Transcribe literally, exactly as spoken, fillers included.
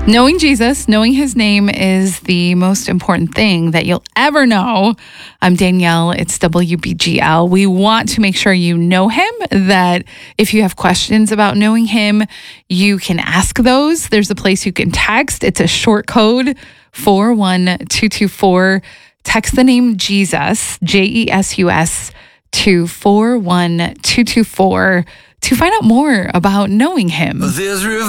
Knowing Jesus, knowing his name is the most important thing that you'll ever know. I'm Danielle. It's W B G L. We want to make sure you know him, that if you have questions about knowing him, you can ask those. There's a place you can text. It's a short code, four one two two four. Text the name Jesus, J E S U S, to four one two two four to find out more about knowing him.